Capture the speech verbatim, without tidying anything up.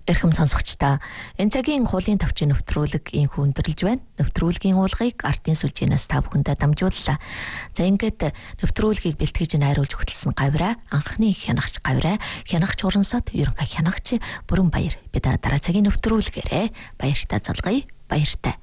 Эрхэм сонсогчдоо энэ цагийн хуулийн төвчийн нэвтрүүлэг инх өндөрлж байна. Нэвтрүүлгийн уулгыг ардын сүлжээнээс та бүхэндээ дамжууллаа. За ингээд нэвтрүүлгийг бэлтгэж найруулж хөтлсөн гавраа анхны хянагч гавраа хянагч урансад ерөнхий хянагч Бүрэн Баяр бид дараа цагийн нэвтрүүлгээрээ баяртай залгая. Баяртай.